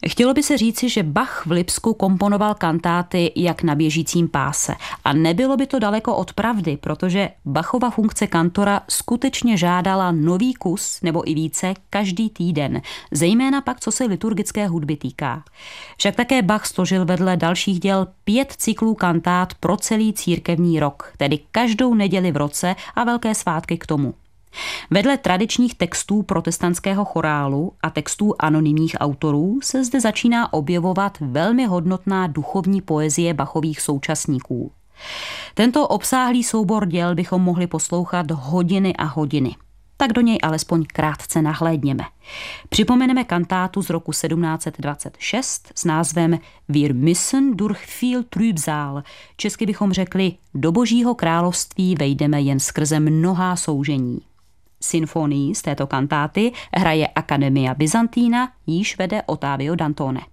Chtělo by se říci, že Bach v Lipsku komponoval kantáty jak na běžícím páse. A nebylo by to daleko od pravdy, protože Bachova funkce kantora skutečně žádala nový kus nebo i více každý týden, zejména pak co se liturgické hudby týká. Však také Bach složil vedle dalších děl 5 cyklů kantát pro celý církevní rok, tedy každou neděli v roce a velké svátky k tomu. Vedle tradičních textů protestantského chorálu a textů anonymních autorů se zde začíná objevovat velmi hodnotná duchovní poezie Bachových současníků. Tento obsáhlý soubor děl bychom mohli poslouchat hodiny a hodiny. Tak do něj alespoň krátce nahlédněme. Připomeneme kantátu z roku 1726 s názvem Wir müssen durch viel Trübsal. Česky bychom řekli, do Božího království vejdeme jen skrze mnohá soužení. Symfonii z této kantáty hraje Academia Byzantina, jíž vede Ottavio Dantone.